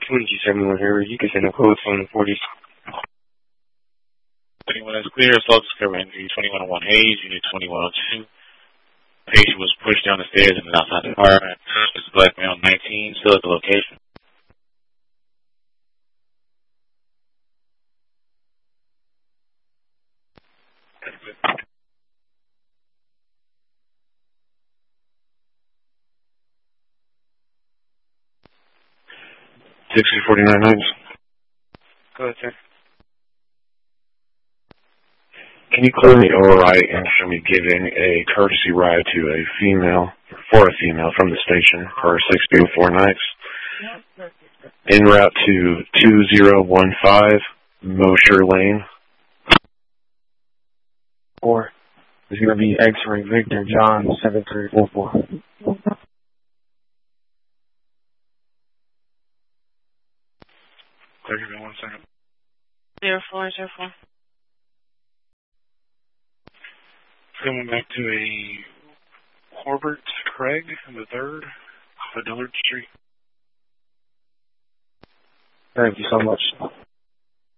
1G71 here. You can send a code from 40. 21 is clear. Assault discovery entry 2101 Hayes, unit 2102. Patient was pushed down the stairs and outside the apartment. It's a black male, 19, still at the location. $60.49 Heights. Go ahead, sir. Can you clear the ORI and show me giving a courtesy ride to a female, for a female from the station for 604 nights? En route to 2015 Mosher Lane. Or it's going to be X-Ray Victor John 7344. Give me 1 second. 0404. Coming back to a Corbett Craig, the 3rd, off of Dillard Street. Thank you so much.